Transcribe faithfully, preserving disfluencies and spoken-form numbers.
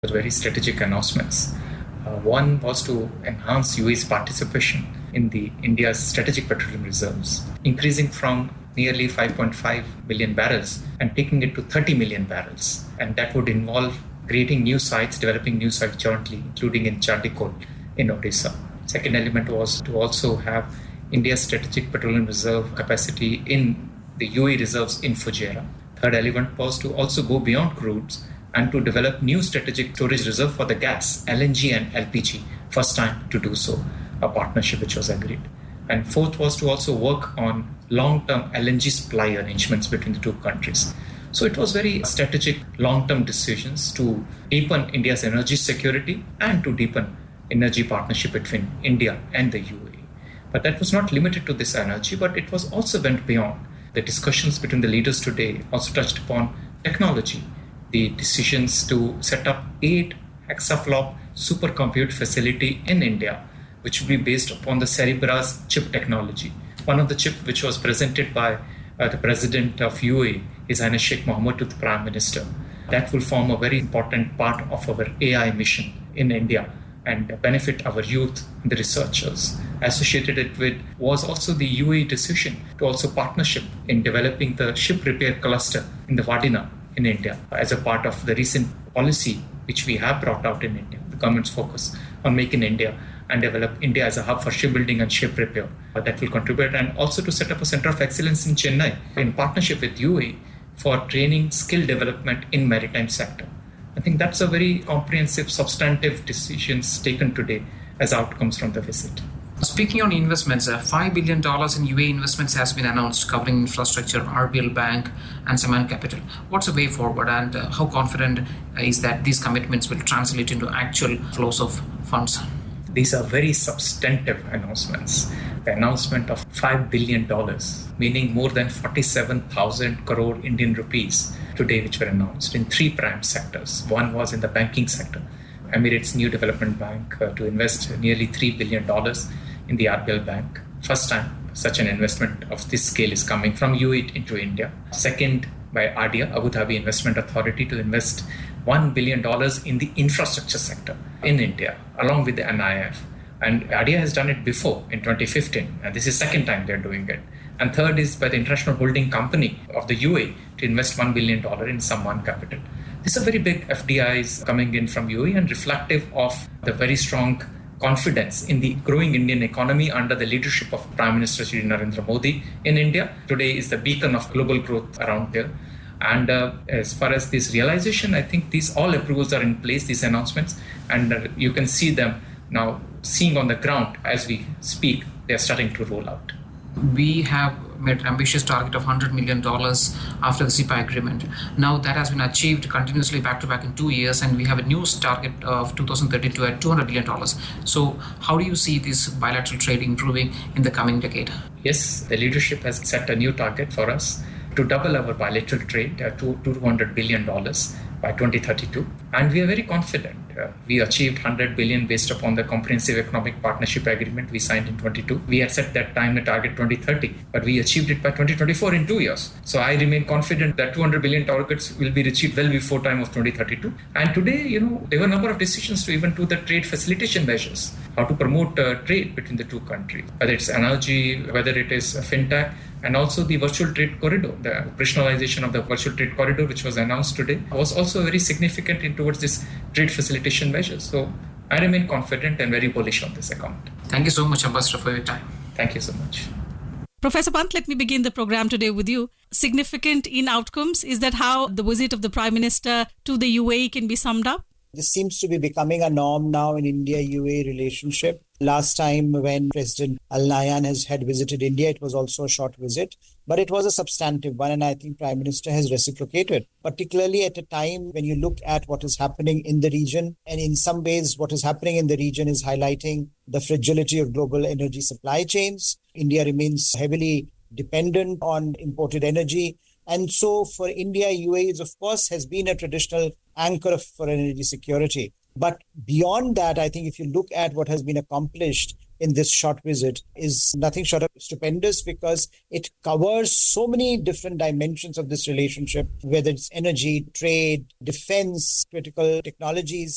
very strategic announcements. Uh, one was to enhance U A E's participation in the India's strategic petroleum reserves, increasing from nearly five point five billion barrels and taking it to thirty million barrels. And that would involve creating new sites, developing new sites jointly, including in Chandikot in Odisha. Second element was to also have India's strategic petroleum reserve capacity in the U A E reserves in Fujairah. Third element was to also go beyond crudes and to develop new strategic storage reserve for the gas, L N G and L P G, first time to do so, a partnership which was agreed. And fourth was to also work on long-term L N G supply arrangements between the two countries. So it was very strategic long-term decisions to deepen India's energy security and to deepen energy partnership between India and the U A E. But that was not limited to this energy, but it was also went beyond. The discussions between the leaders today also touched upon technology. The decisions to set up eight hexaflop supercomputer facility in India, which will be based upon the Cerebras chip technology. One of the chip which was presented by uh, the president of U A E, His Highness Sheikh Mohammed to the Prime Minister. That will form a very important part of our A I mission in India and benefit our youth and the researchers. Associated it with was also the U A E decision to also partnership in developing the ship repair cluster in the Vadina in India as a part of the recent policy which we have brought out in India, the government's focus on Make in India and develop India as a hub for shipbuilding and ship repair. Uh, that will contribute, and also to set up a center of excellence in Chennai in partnership with U A E for training skill development in maritime sector. I think that's a very comprehensive, substantive decisions taken today as outcomes from the visit. Speaking on investments, uh, five billion dollars in U A E investments has been announced covering infrastructure, R B L Bank and Saman Capital. What's the way forward, and uh, how confident uh, is that these commitments will translate into actual flows of funds? These are very substantive announcements. The announcement of five billion dollars, meaning more than forty-seven thousand crore Indian rupees today, which were announced in three prime sectors. One was in the banking sector. Emirates New Development Bank uh, to invest nearly three billion dollars in the R B L Bank. First time such an investment of this scale is coming from U A E into India. Second, by A D I A, Abu Dhabi Investment Authority, to invest one billion dollars in the infrastructure sector in India, along with the N I F. And A D I A has done it before in twenty fifteen, and this is the second time they're doing it. And third is by the International Holding Company of the U A E to invest one billion dollars in Saman Capital. These are very big F D Is coming in from U A E and reflective of the very strong confidence in the growing Indian economy under the leadership of Prime Minister Shri Narendra Modi in India. Today is the beacon of global growth around there. And uh, as far as this realization, I think these all approvals are in place, these announcements, and uh, you can see them now seeing on the ground as we speak. They are starting to roll out. We have made an ambitious target of one hundred million dollars after the C I P A agreement. Now that has been achieved continuously back to back in two years, and we have a new target of two thousand thirty-two at two hundred billion dollars. So how do you see this bilateral trade improving in the coming decade? Yes, the leadership has set a new target for us to double our bilateral trade uh, to two hundred billion dollars by twenty thirty-two. And we are very confident. Uh, we achieved one hundred billion based upon the Comprehensive Economic Partnership Agreement we signed in twenty-two. We had set that time the target twenty thirty, but we achieved it by twenty twenty-four in two years. So I remain confident that two hundred billion targets will be achieved well before time of twenty thirty-two. And today, you know, there were a number of decisions to even do the trade facilitation measures, how to promote uh, trade between the two countries, whether it's energy, whether it is fintech, and also the virtual trade corridor. The operationalization of the virtual trade corridor, which was announced today, was also very significant in towards this trade facilitation measures. So I remain confident and very bullish on this account. Thank you so much, Ambassador, for your time. Thank you so much. Professor Pant, let me begin the program today with you. Significant in outcomes, is that how the visit of the Prime Minister to the U A E can be summed up? This seems to be becoming a norm now in India-U A E relationship. Last time when President Al Nahyan has had visited India, it was also a short visit, but it was a substantive one, and I think Prime Minister has reciprocated, particularly at a time when you look at what is happening in the region. And in some ways, what is happening in the region is highlighting the fragility of global energy supply chains. India remains heavily dependent on imported energy. And so for India, U A E, of course, has been a traditional anchor for energy security. But beyond that, I think if you look at what has been accomplished in this short visit is nothing short of stupendous, because it covers so many different dimensions of this relationship, whether it's energy, trade, defense, critical technologies.